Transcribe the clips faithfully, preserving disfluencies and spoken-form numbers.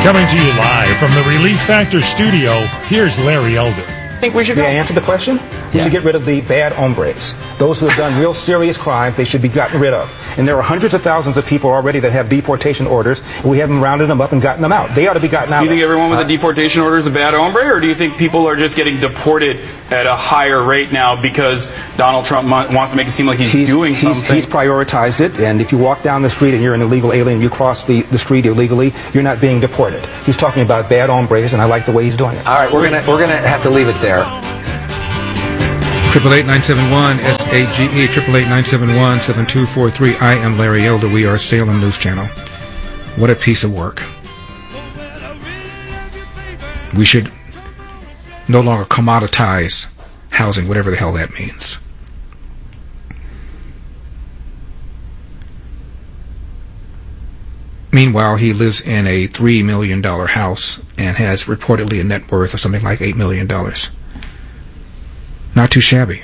Coming to you live from the Relief Factor studio, here's Larry Elder. I think we should go. May I answer the question? We yeah. should get rid of the bad hombres. Those who have done real serious crimes, they should be gotten rid of. And there are hundreds of thousands of people already that have deportation orders, and we haven't rounded them up and gotten them out. They ought to be gotten out. Do you think of. everyone with uh, a deportation order is a bad hombre, or do you think people are just getting deported at a higher rate now because Donald Trump wants to make it seem like he's, he's doing he's, something? He's prioritized it, and if you walk down the street and you're an illegal alien, you cross the, the street illegally, you're not being deported. He's talking about bad hombres, and I like the way he's doing it. All right, we're gonna we're gonna have to leave it there. Triple eight nine seven one S A G E triple eight nine seven one seven two four three. I am Larry Elder. We are Salem News Channel. What a piece of work. We should no longer commoditize housing, whatever the hell that means. Meanwhile, he lives in a three million dollar house and has reportedly a net worth of something like eight million dollars. Not too shabby.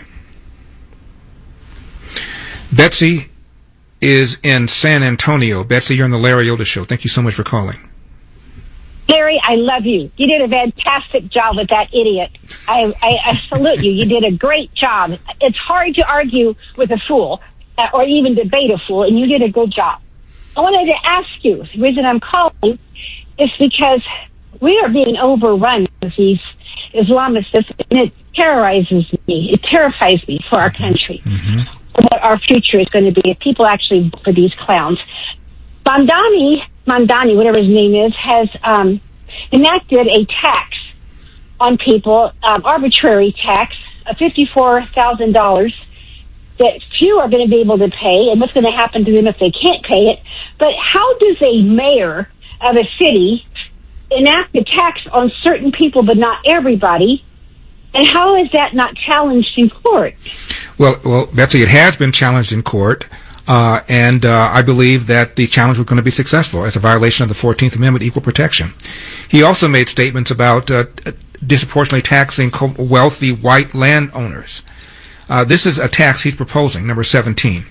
Betsy is in San Antonio. Betsy, you're on the Larry Elder Show. Thank you so much for calling. Larry, I love you. You did a fantastic job with that idiot. I, I, I salute you. You did a great job. It's hard to argue with a fool uh, or even debate a fool, and you did a good job. I wanted to ask you, the reason I'm calling is because we are being overrun with these Islamists, and it terrorizes me. It terrifies me for our country. Mm-hmm. What our future is going to be if people actually vote for these clowns. Mamdani, Mamdani, whatever his name is, has um, enacted a tax on people, um, arbitrary tax of fifty-four thousand dollars that few are going to be able to pay, and what's going to happen to them if they can't pay it. But how does a mayor of a city enact a tax on certain people but not everybody? And how is that not challenged in court? Well, well, Betsy, it has been challenged in court, uh, and uh, I believe that the challenge was going to be successful as a violation of the fourteenth Amendment, equal protection. He also made statements about uh, disproportionately taxing wealthy white landowners. Uh, this is a tax he's proposing, number seventeen.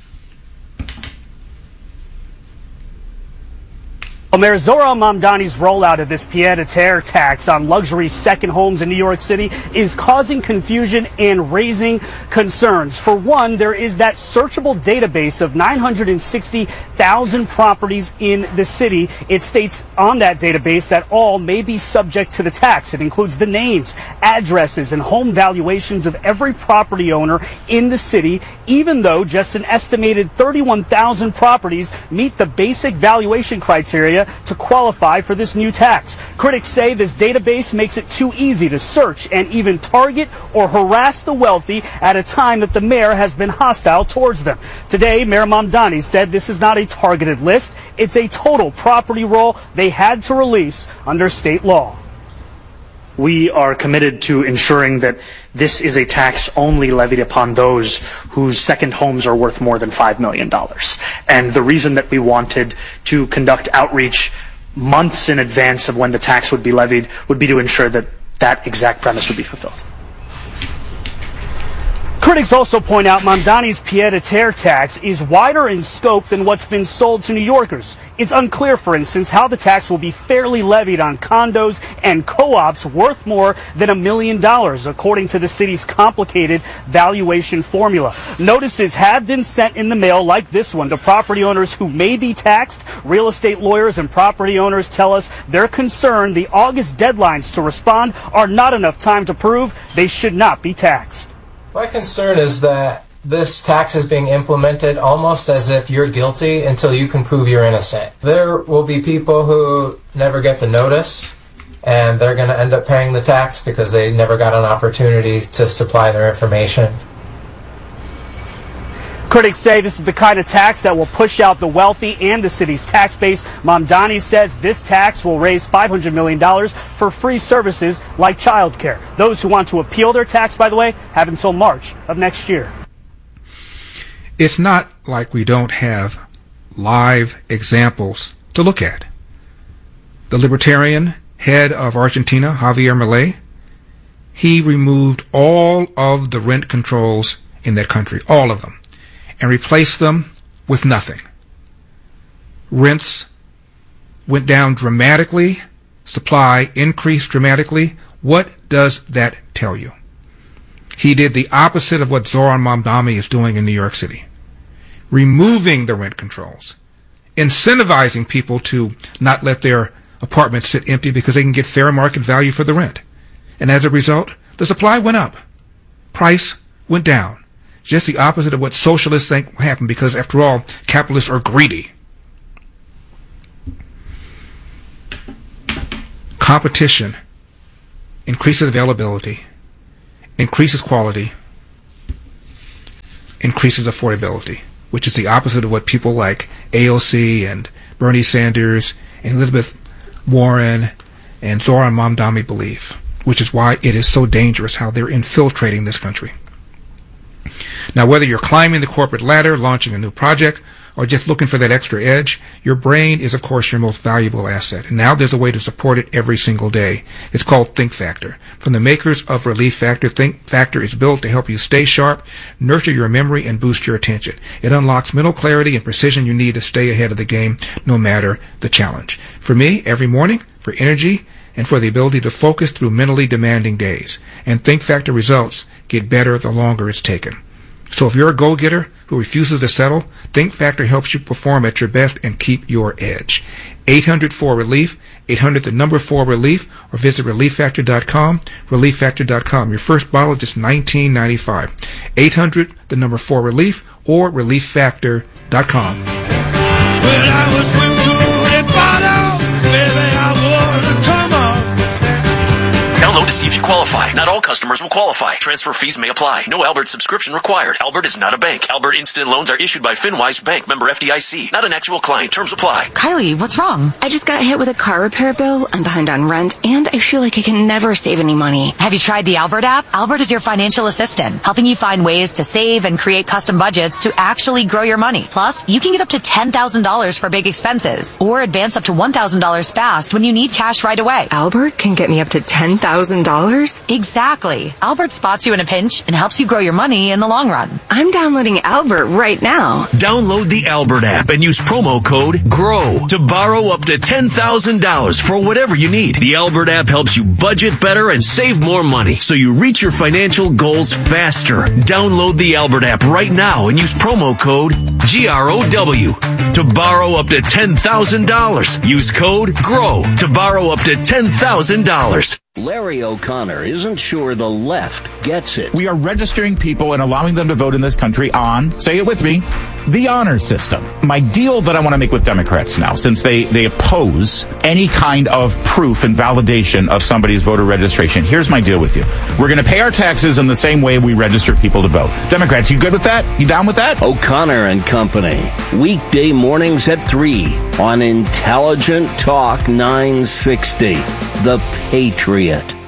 Well, Mayor Zohran Mamdani's rollout of this pied-à-terre tax on luxury second homes in New York City is causing confusion and raising concerns. For one, there is that searchable database of nine hundred sixty thousand properties in the city. It states on that database that all may be subject to the tax. It includes the names, addresses, and home valuations of every property owner in the city, even though just an estimated thirty-one thousand properties meet the basic valuation criteria to qualify for this new tax. Critics say this database makes it too easy to search and even target or harass the wealthy at a time that the mayor has been hostile towards them. Today, Mayor Mamdani said this is not a targeted list. It's a total property roll they had to release under state law. We are committed to ensuring that this is a tax only levied upon those whose second homes are worth more than five million dollars. And the reason that we wanted to conduct outreach months in advance of when the tax would be levied would be to ensure that that exact premise would be fulfilled. Critics also point out Mamdani's pied-à-terre tax is wider in scope than what's been sold to New Yorkers. It's unclear, for instance, how the tax will be fairly levied on condos and co-ops worth more than a million dollars, according to the city's complicated valuation formula. Notices have been sent in the mail like this one to property owners who may be taxed. Real estate lawyers and property owners tell us they're concerned the August deadlines to respond are not enough time to prove they should not be taxed. My concern is that this tax is being implemented almost as if you're guilty until you can prove you're innocent. There will be people who never get the notice, and they're going to end up paying the tax because they never got an opportunity to supply their information. Critics say this is the kind of tax that will push out the wealthy and the city's tax base. Mamdani says this tax will raise five hundred million dollars for free services like childcare. Those who want to appeal their tax, by the way, have until March of next year. It's not like we don't have live examples to look at. The libertarian head of Argentina, Javier Milei, he removed all of the rent controls in that country, all of them, and replace them with nothing. Rents went down dramatically, supply increased dramatically. What does that tell you? He did the opposite of what Zohran Mamdani is doing in New York City. Removing the rent controls. Incentivizing people to not let their apartments sit empty because they can get fair market value for the rent. And as a result, the supply went up. Price went down. Just the opposite of what socialists think will happen because, after all, capitalists are greedy. Competition increases availability, increases quality, increases affordability, which is the opposite of what people like A O C and Bernie Sanders and Elizabeth Warren and Zohran Mamdani believe, which is why it is so dangerous how they're infiltrating this country. Now, whether you're climbing the corporate ladder, launching a new project, or just looking for that extra edge, your brain is, of course, your most valuable asset. And now there's a way to support it every single day. It's called Think Factor. From the makers of Relief Factor, Think Factor is built to help you stay sharp, nurture your memory, and boost your attention. It unlocks mental clarity and precision you need to stay ahead of the game, no matter the challenge. For me, every morning, for energy, and for the ability to focus through mentally demanding days. And Think Factor results get better the longer it's taken. So if you're a go-getter who refuses to settle, Think Factor helps you perform at your best and keep your edge. eight hundred four relief, eight hundred the number four relief, or visit relief factor dot com, relief factor dot com. Your first bottle is just nineteen ninety-five. eight hundred the number four relief, or relief factor dot com. When I was with you at bottom, baby, I wanna come on. Download to see if you qualify. Not all customers will qualify. Transfer fees may apply. No Albert subscription required. Albert is not a bank. Albert Instant Loans are issued by FinWise Bank, member F D I C. Not an actual client. Terms apply. Kylie, what's wrong? I just got hit with a car repair bill. I'm behind on rent, and I feel like I can never save any money. Have you tried the Albert app? Albert is your financial assistant, helping you find ways to save and create custom budgets to actually grow your money. Plus, you can get up to ten thousand dollars for big expenses, or advance up to one thousand dollars fast when you need cash right away. Albert can get me up to ten thousand dollars? Exactly. Albert spots you in a pinch and helps you grow your money in the long run. I'm downloading Albert right now. Download the Albert app and use promo code GROW to borrow up to ten thousand dollars for whatever you need. The Albert app helps you budget better and save more money so you reach your financial goals faster. Download the Albert app right now and use promo code G R O W to borrow up to ten thousand dollars. Use code GROW to borrow up to ten thousand dollars. Larry O'Connor isn't sure the left gets it. We are registering people and allowing them to vote in this country on, say it with me, the honor system. My deal that I want to make with Democrats now, since they, they oppose any kind of proof and validation of somebody's voter registration, here's my deal with you. We're going to pay our taxes in the same way we register people to vote. Democrats, you good with that? You down with that? O'Connor and Company. Weekday mornings at three on Intelligent Talk nine sixty. The Patriot.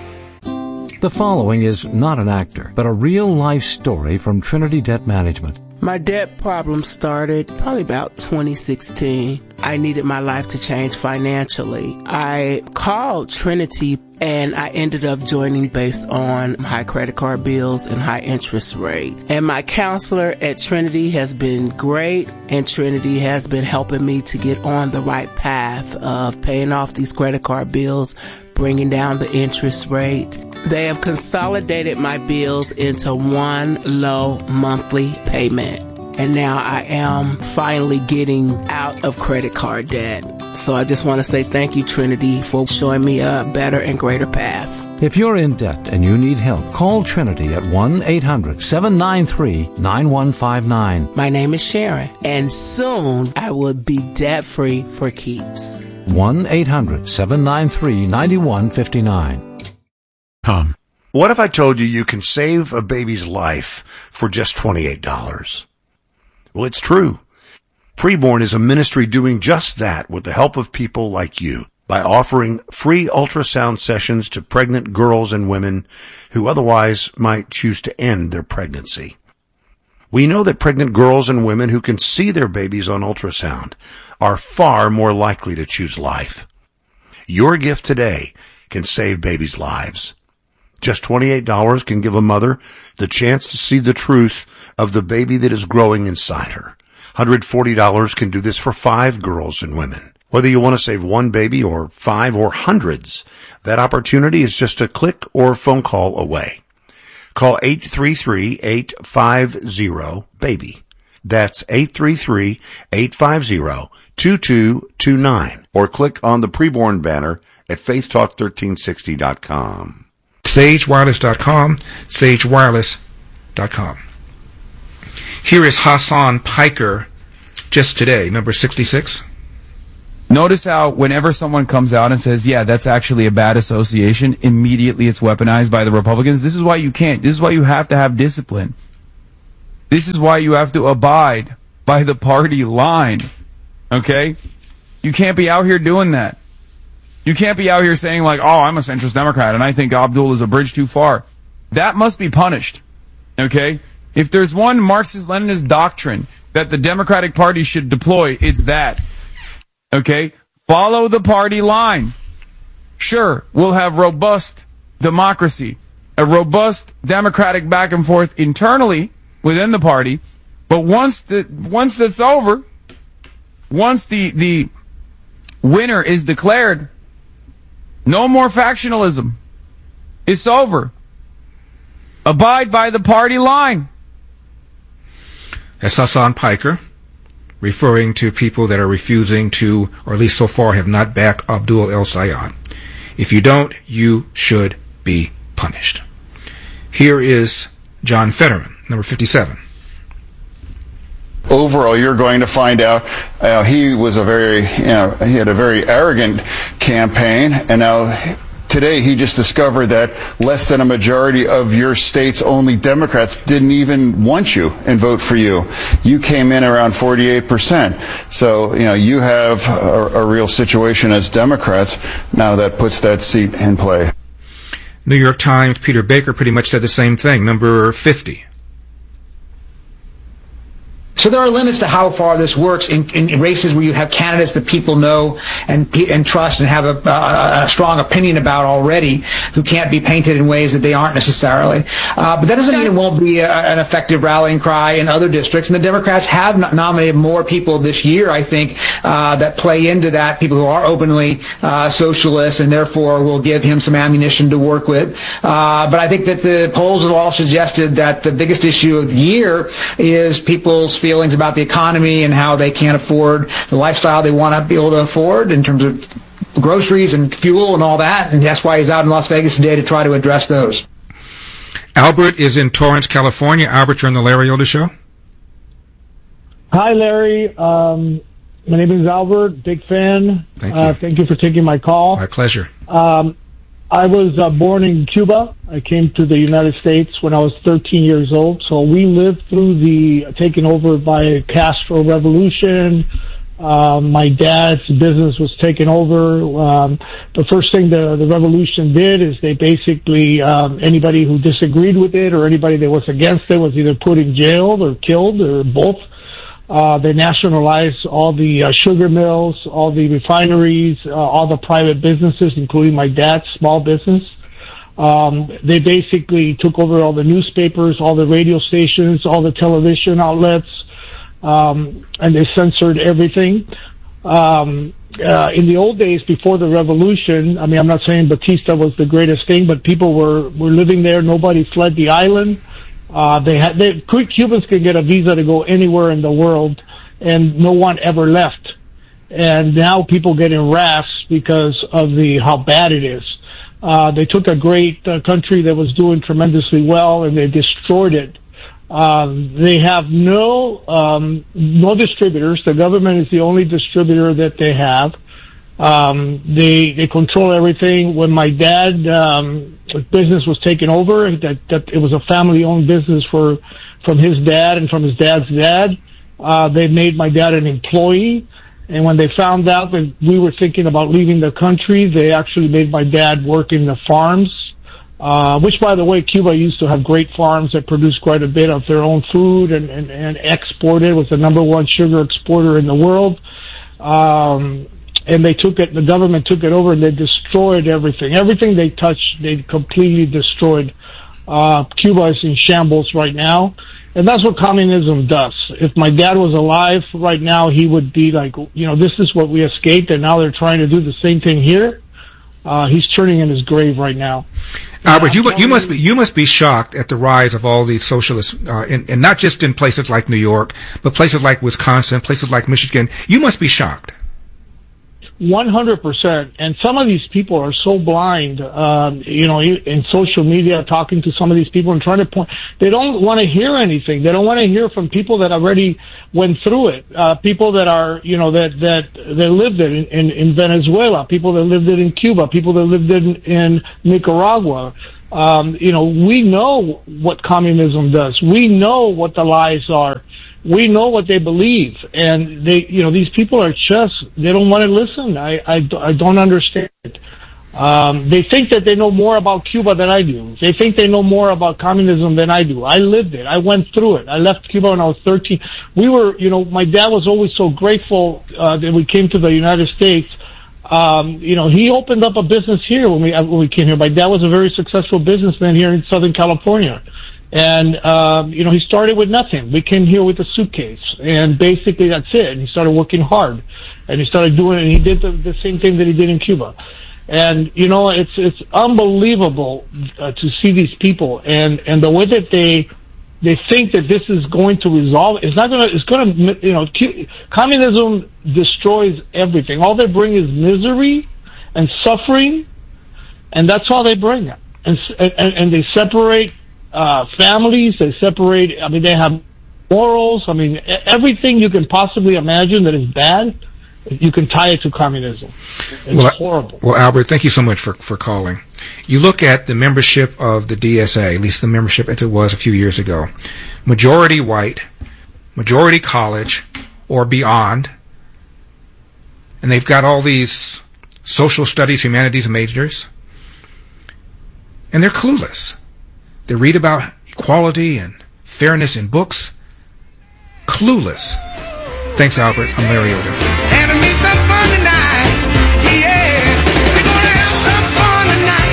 The following is not an actor, but a real-life story from Trinity Debt Management. My debt problem started probably about twenty sixteen. I needed my life to change financially. I called Trinity and I ended up joining based on high credit card bills and high interest rate. And my counselor at Trinity has been great, and Trinity has been helping me to get on the right path of paying off these credit card bills, bringing down the interest rate. They have consolidated my bills into one low monthly payment. And now I am finally getting out of credit card debt. So I just want to say thank you, Trinity, for showing me a better and greater path. If you're in debt and you need help, call Trinity at one eight hundred seven nine three nine one five nine. My name is Sharon, and soon I will be debt-free for keeps. one eight hundred seven nine three nine one five nine. Tom, what if I told you you can save a baby's life for just twenty-eight dollars? Well, it's true. Preborn is a ministry doing just that with the help of people like you by offering free ultrasound sessions to pregnant girls and women who otherwise might choose to end their pregnancy. We know that pregnant girls and women who can see their babies on ultrasound are far more likely to choose life. Your gift today can save babies' lives. Just twenty-eight dollars can give a mother the chance to see the truth of the baby that is growing inside her. one hundred forty dollars can do this for five girls and women. Whether you want to save one baby or five or hundreds, that opportunity is just a click or phone call away. Call eight three three, eight five zero, BABY. That's eight three three, eight five zero, two two two nine. Or click on the preborn banner at faith talk thirteen sixty dot com. sage wireless dot com, sage wireless dot com. Here is Hassan Piker just today, number sixty-six. Notice how whenever someone comes out and says, yeah, that's actually a bad association, immediately it's weaponized by the Republicans. This is why you can't. This is why you have to have discipline. This is why you have to abide by the party line. Okay? You can't be out here doing that. You can't be out here saying like, oh, I'm a centrist Democrat and I think Abdul is a bridge too far. That must be punished. Okay? If there's one Marxist-Leninist doctrine that the Democratic Party should deploy, it's that. Okay? Follow the party line. Sure, we'll have robust democracy, a robust democratic back and forth internally within the party, but once the once it's over, once the the winner is declared, no more factionalism. It's over. Abide by the party line. That's Hassan Piker, referring to people that are refusing to, or at least so far have not backed Abdul El-Sayed. If you don't, you should be punished. Here is John Fetterman, number fifty-seven. Overall, you're going to find out uh, he was a very, you know, he had a very arrogant campaign, and now today he just discovered that less than a majority of your state's only Democrats didn't even want you and vote for you. You came in around forty-eight percent. So, you know, you have a, a real situation as Democrats now that puts that seat in play. New York Times, Peter Baker pretty much said the same thing, number fifty. So there are limits to how far this works in, in races where you have candidates that people know and and trust and have a, a, a strong opinion about already, who can't be painted in ways that they aren't necessarily. Uh, but that doesn't mean it won't be a, an effective rallying cry in other districts. And the Democrats have no- nominated more people this year, I think, uh, that play into that, people who are openly uh, socialist and therefore will give him some ammunition to work with. Uh, but I think that the polls have all suggested that the biggest issue of the year is people's feelings about the economy and how they can't afford the lifestyle they want to be able to afford in terms of groceries and fuel and all that. And that's why he's out in Las Vegas today to try to address those. Albert is in Torrance, California. Albert, you're on the Larry Elder Show. Hi, Larry. Um, my name is Albert. Big fan. Thank you. Uh, thank you for taking my call. My pleasure. Um, I was uh, born in Cuba. I came to the United States when I was thirteen years old. So we lived through the taken over by Castro revolution. Um, my dad's business was taken over. Um, the first thing the, the revolution did is they basically, um, anybody who disagreed with it or anybody that was against it was either put in jail or killed or both. Uh, they nationalized all the uh, sugar mills, all the refineries, uh, all the private businesses, including my dad's small business. Um, they basically took over all the newspapers, all the radio stations, all the television outlets, um, and they censored everything. Um, uh, in the old days, before the revolution, I mean, I'm not saying Batista was the greatest thing, but people were, were living there. Nobody fled the island. Uh, they had, they, Cubans could get a visa to go anywhere in the world, and no one ever left. And now people get harassed because of the, how bad it is. Uh, they took a great uh, country that was doing tremendously well and they destroyed it. Um, they have no, um, no distributors. The government is the only distributor that they have. Um, they, they control everything. When my dad, um, business was taken over, that, that it was a family-owned business for, from his dad and from his dad's dad, uh, they made my dad an employee. And when they found out that we were thinking about leaving the country, they actually made my dad work in the farms, uh, which, by the way, Cuba used to have great farms that produced quite a bit of their own food and, and, and exported. It was the number one sugar exporter in the world. Um, and they took it, the government took it over and they destroyed everything. Everything they touched, they completely destroyed. Uh, Cuba is in shambles right now. And that's what communism does. If my dad was alive right now, he would be like, you know, this is what we escaped, and now they're trying to do the same thing here. Uh, he's turning in his grave right now. Albert, you you must be you must be shocked at the rise of all these socialists, uh, in, and not just in places like New York, but places like Wisconsin, places like Michigan. You must be shocked. one hundred percent. And some of these people are so blind, um, you know, in social media, talking to some of these people and trying to point, they don't want to hear anything. They don't want to hear from people that already went through it. Uh, people that are, you know, that, that, that lived it in, in, in Venezuela, people that lived it in Cuba, people that lived it in, in Nicaragua. Um, you know, we know what communism does. We know what the lies are. We know what they believe, and they, you know, these people are just, they don't want to listen. I, I, I don't understand it. Um, they think that they know more about Cuba than I do. They think they know more about communism than I do. I lived it. I went through it. I left Cuba when I was thirteen. We were, you know, my dad was always so grateful, uh, that we came to the United States. Um, you know, he opened up a business here when we, when we came here. My dad was a very successful businessman here in Southern California. And, um, you know, he started with nothing. We came here with a suitcase, and basically that's it. And he started working hard, and he started doing it, and he did the, the same thing that he did in Cuba. And, you know, it's, it's unbelievable uh, to see these people, and, and the way that they, they think that this is going to resolve, it's not gonna, it's gonna, you know, communism destroys everything. All they bring is misery and suffering, and that's all they bring. And, and, and they separate Uh, families, they separate, I mean, they have morals, I mean, everything you can possibly imagine that is bad, you can tie it to communism. It's well, horrible. Well, Albert, thank you so much for, for calling. You look at the membership of the D S A, at least the membership as it was a few years ago, majority white, majority college, or beyond, and they've got all these social studies, humanities majors, and they're clueless. They read about equality and fairness in books. Clueless. Thanks, Albert. I'm Larry Odom. Having me some fun tonight. Yeah. We're gonna have some fun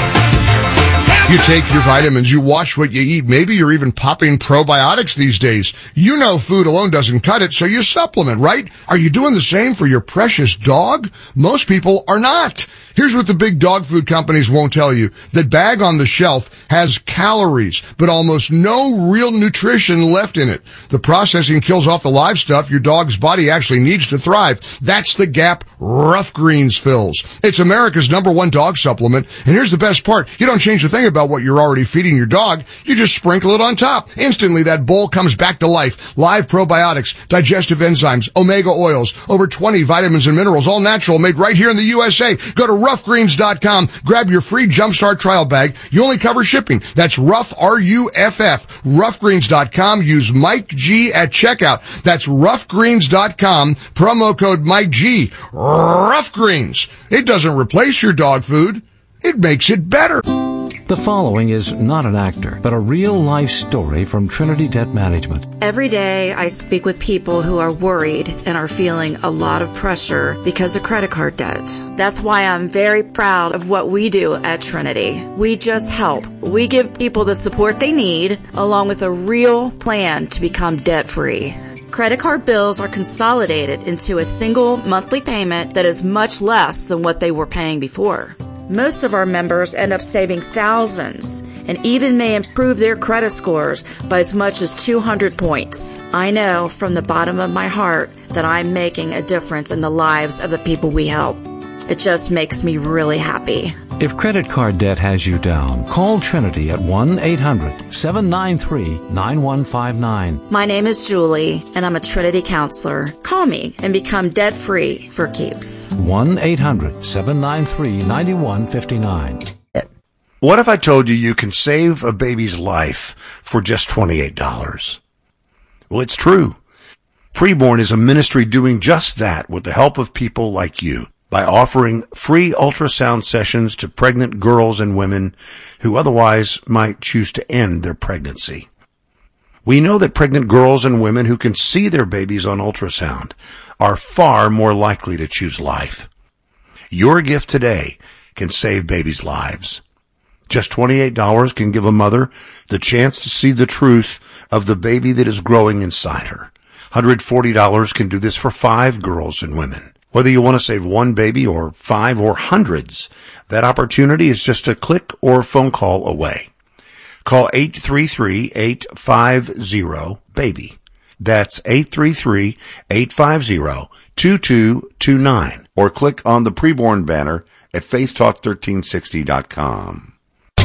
tonight. You take your vitamins, you watch what you eat. Maybe you're even popping probiotics these days. You know food alone doesn't cut it, so you supplement, right? Are you doing the same for your precious dog? Most people are not. Here's what the big dog food companies won't tell you. The bag on the shelf has calories, but almost no real nutrition left in it. The processing kills off the live stuff your dog's body actually needs to thrive. That's the gap Rough Greens fills. It's America's number one dog supplement, and here's the best part. You don't change a thing about what you're already feeding your dog. You just sprinkle it on top. Instantly, that bowl comes back to life. Live probiotics, digestive enzymes, omega oils, over twenty vitamins and minerals, all natural, made right here in the U S A. Go to rough greens dot com. Grab your free Jumpstart trial bag. You only cover shipping. That's Rough, R U F F. rough greens dot com. Use Mike G at checkout. That's rough greens dot com. Promo code Mike G. Rough Greens. It doesn't replace your dog food. It makes it better. The following is not an actor, but a real-life story from Trinity Debt Management. Every day I speak with people who are worried and are feeling a lot of pressure because of credit card debt. That's why I'm very proud of what we do at Trinity. We just help. We give people the support they need, along with a real plan to become debt-free. Credit card bills are consolidated into a single monthly payment that is much less than what they were paying before. Most of our members end up saving thousands and even may improve their credit scores by as much as two hundred points. I know from the bottom of my heart that I'm making a difference in the lives of the people we help. It just makes me really happy. If credit card debt has you down, call Trinity at one eight hundred seven nine three nine one five nine. My name is Julie, and I'm a Trinity counselor. Call me and become debt-free for keeps. one eight hundred seven nine three nine one five nine. What if I told you you can save a baby's life for just twenty-eight dollars? Well, it's true. Preborn is a ministry doing just that with the help of people like you, by offering free ultrasound sessions to pregnant girls and women who otherwise might choose to end their pregnancy. We know that pregnant girls and women who can see their babies on ultrasound are far more likely to choose life. Your gift today can save babies' lives. Just twenty-eight dollars can give a mother the chance to see the truth of the baby that is growing inside her. one hundred forty dollars can do this for five girls and women. Whether you want to save one baby or five or hundreds, that opportunity is just a click or phone call away. Call eight three three, eight five zero, BABY. That's eight three three, eight five zero, two two two nine. Or click on the preborn banner at facetalk thirteen sixty dot com.